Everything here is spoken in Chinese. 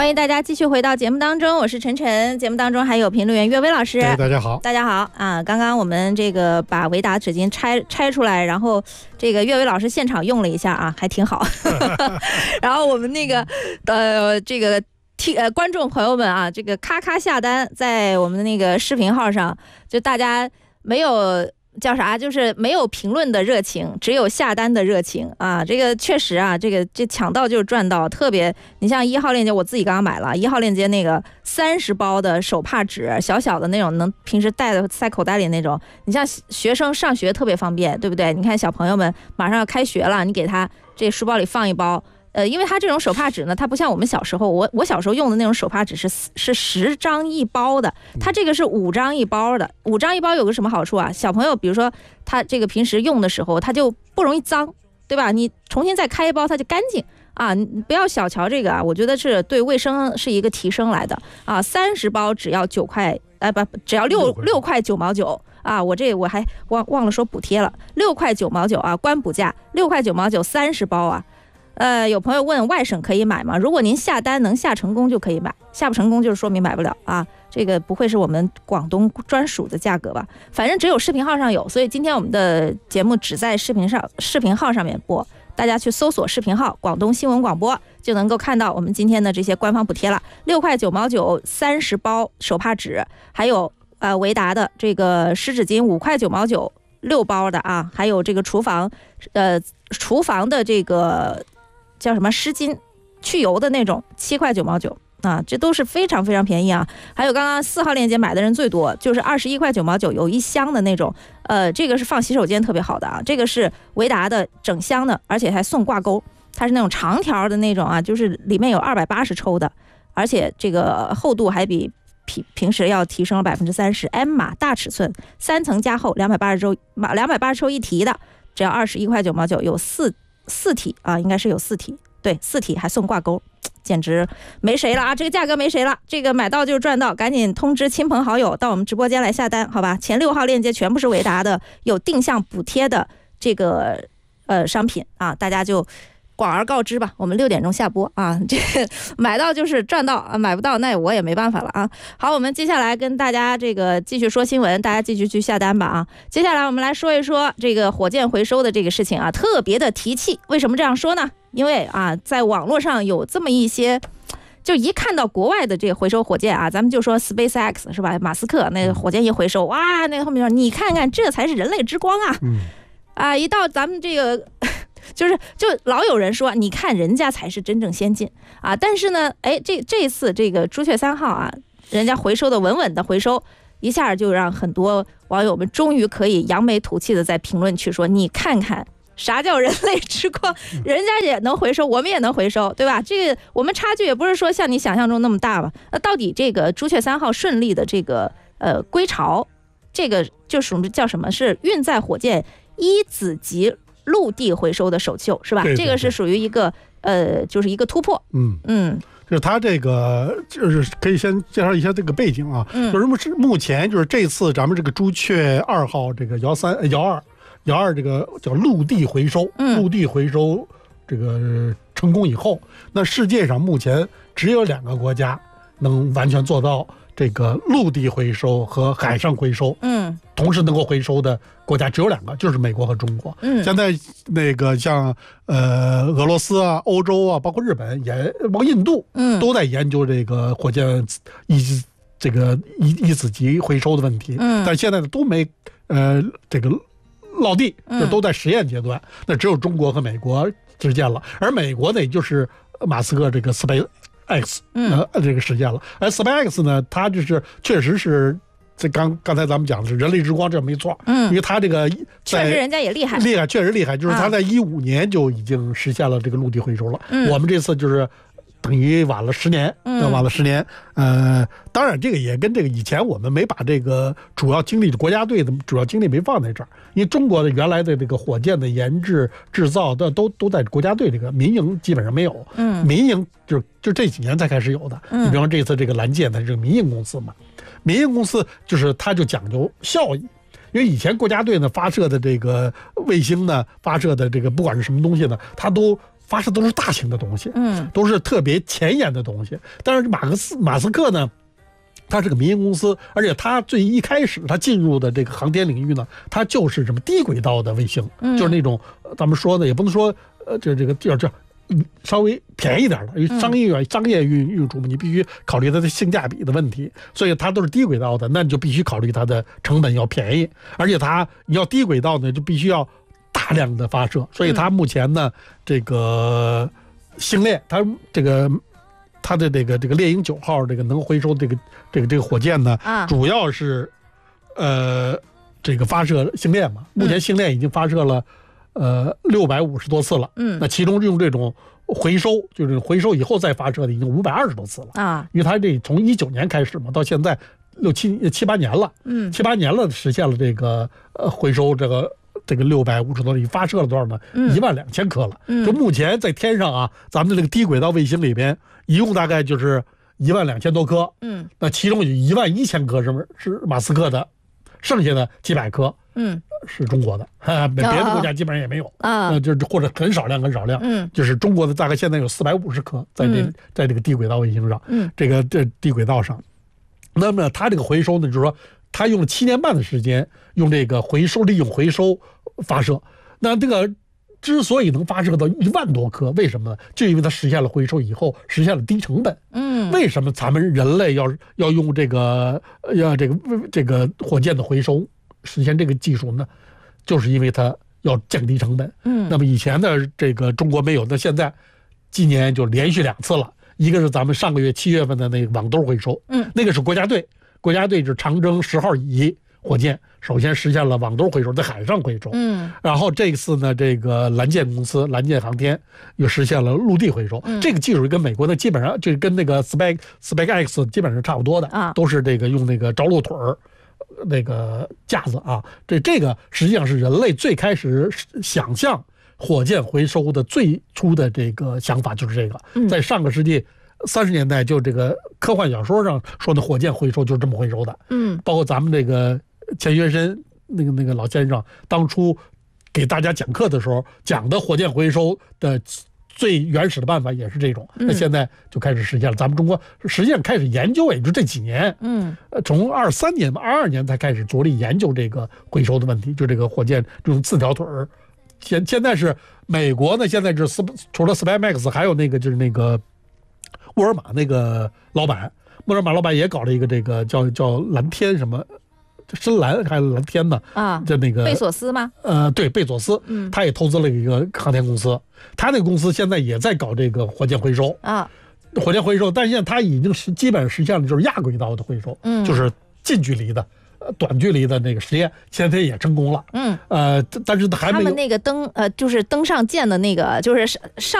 欢迎大家继续回到节目当中，我是晨晨。节目当中还有评论员岳威老师。 大家好， 大家好啊！刚刚我们这个把维达纸巾拆出来，然后这个岳威老师现场用了一下啊，还挺好。然后我们那个这个观众朋友们啊，这个咔咔下单，在我们的那个视频号上，就大家没有。叫啥？就是没有评论的热情，只有下单的热情啊！这个确实啊，这抢到就是赚到，特别你像1号链接，我自己刚刚买了1号链接那个30包的手帕纸，小小的那种，能平时塞口袋里那种。你像学生上学特别方便，对不对？你看小朋友们马上要开学了，你给他这书包里放一包。因为它这种手帕纸呢，它不像我们小时候，我小时候用的那种手帕纸是10张一包的，它这个是5张一包的。5张一包有个什么好处啊？小朋友比如说他这个平时用的时候，他就不容易脏，对吧？你重新再开一包，它就干净啊！你不要小瞧这个啊，我觉得是对卫生是一个提升来的啊。30包只要9块，只要6块9毛9。啊，我还忘了说补贴了，6块9毛9啊，关补价6块9毛930包啊。有朋友问外省可以买吗？如果您下单能下成功就可以买，下不成功就是说明买不了啊。这个不会是我们广东专属的价格吧？反正只有视频号上有，所以今天我们的节目只在视频号上面播，大家去搜索视频号广东新闻广播就能够看到我们今天的这些官方补贴了。6块9毛9 30包手帕纸，还有维达的这个湿纸巾5块9毛9 6包的啊，还有这个厨房的这个叫什么湿巾去油的那种7块9毛9啊，这都是非常非常便宜啊。还有刚刚4号链接买的人最多，就是21块9毛9有一箱的那种，这个是放洗手间特别好的啊。这个是维达的整箱的，而且还送挂钩，它是那种长条的那种啊，就是里面有280抽的，而且这个厚度还比平时要提升了30%。M 码大尺寸，3层加厚，280抽一提的，只要21块9毛9，有4体啊，应该是有4体，对，4体还送挂钩，简直没谁了啊！这个价格没谁了，这个买到就是赚到，赶紧通知亲朋好友到我们直播间来下单，好吧？前6号链接全部是维达的有定向补贴的这个商品啊，大家就广而告之吧。我们6点钟下播啊，这个买到就是赚到啊，买不到那我也没办法了啊。好，我们接下来跟大家这个继续说新闻，大家继续去下单吧啊。接下来我们来说一说这个火箭回收的这个事情啊，特别的提气。为什么这样说呢？因为啊，在网络上有这么一些，就一看到国外的这个回收火箭啊，咱们就说 SpaceX 是吧？马斯克那个火箭一回收，哇，那个后面说你看看，这才是人类之光啊！一到咱们这个。就老有人说，你看人家才是真正先进啊！但是呢，这一次这个朱雀3号啊，人家回收的稳稳的回收，一下就让很多网友们终于可以扬眉吐气的在评论区说，你看看啥叫人类之光，人家也能回收，我们也能回收，对吧？这个我们差距也不是说像你想象中那么大吧？那到底这个朱雀3号顺利的这个归巢，这个就属于叫什么？是运载火箭1子级陆地回收的首秀，是吧？ 对， 这个是属于一个就是一个突破。 就是它这个就是可以先介绍一下这个背景啊，就是目前就是这次咱们这个朱雀2号这个1这个叫陆地回收，陆地回收这个成功以后，那世界上目前只有2个国家能完全做到这个陆地回收和海上回收，同时能够回收的国家只有2个，就是美国和中国。现在那个像俄罗斯啊、欧洲啊，包括日本包括印度，都在研究这个火箭一子级回收的问题，但现在都没这个落地，就都在实验阶段。那只有中国和美国实践了，而美国呢，也就是马斯克这个 SpaceX 这个实践了。而 SpaceX 呢，它就是确实是这刚才咱们讲的是人类之光，这没错。因为它这个确实人家也厉害， 确实厉害，就是它在2015年就已经实现了这个陆地回收了。我们这次就是等于晚了10年，晚了10年。当然这个也跟这个以前我们没把这个主要精力的国家队的主要精力没放在这儿，因为中国的原来的这个火箭的研制制造的都在国家队，这个民营基本上没有。民营就这几年才开始有的。你比方这次这个蓝箭的这个民营公司嘛，民营公司就是它就讲究效益。因为以前国家队呢发射的这个卫星呢，发射的这个不管是什么东西呢，它都发射都是大型的东西，都是特别前沿的东西。但是马斯克呢，他是个民营公司，而且他最一开始他进入的这个航天领域呢，他就是什么低轨道的卫星，就是那种咱们说的也不能说这稍微便宜点的，因为商业运输嘛，你必须考虑它的性价比的问题，所以它都是低轨道的，那你就必须考虑它的成本要便宜，而且你要低轨道呢，就必须要大量的发射，所以它目前呢，这个星链，它的这个猎鹰9号这个能回收这个火箭呢，主要是这个发射星链嘛，目前星链已经发射了650多次了，那其中用这种回收，就是回收以后再发射的已经520多次了啊，因为它这从19年开始嘛，到现在7、8年了，7、8年了，实现了这个回收这个650多，你发射了多少呢？12000颗了。就目前在天上啊，咱们的这个低轨道卫星里边，一共大概就是12000多颗，那其中有11000颗是马斯克的，剩下的几百颗是中国的，别的国家基本上也没有啊，就是或者很少量，就是中国的大概现在有450颗在这个低轨道卫星上，这低轨道上，那么它这个回收呢，就是说它用了7年半的时间，用这个利用回收发射，那这个之所以能发射到1万多颗，为什么呢？就因为它实现了回收以后，实现了低成本。为什么咱们人类要用这个火箭的回收实现这个技术呢？就是因为它要降低成本。那么以前的这个中国没有，那现在今年就连续2次了。一个是咱们上个月7月份的那个网兜回收，那个是国家队是长征10号乙火箭首先实现了网兜回收，在海上回收，然后这次呢，这个蓝箭公司蓝箭航天又实现了陆地回收，这个技术跟美国的基本上就跟那个 SpaceX 基本上差不多的啊，都是这个用那个着陆腿那个架子啊，这个实际上是人类最开始想象火箭回收的最初的这个想法，就是这个，在上个世纪30年代就这个科幻小说上说的火箭回收就是这么回收的，包括咱们这个钱学森那个老先生当初给大家讲课的时候讲的火箭回收的最原始的办法也是这种，那现在就开始实现了。咱们中国实际上开始研究，也就这几年，从23年吧，22年才开始着力研究这个回收的问题，就这个火箭这种4条腿儿。现在是美国呢，现在是除了 SpaceX， 还有那个就是那个沃尔玛那个老板，沃尔玛老板也搞了一个这个叫蓝天什么。深蓝还是蓝天呢？啊，就那个贝索斯吗？ 对，贝索斯，他也投资了一个航天公司，他那个公司现在也在搞这个火箭回收啊，火箭回收，但现在他已经基本上实现了就是亚轨道的回收，就是近距离的、短距离的那个实验，现在也成功了，但是还没有他们那个就是登上舰的那个，就是上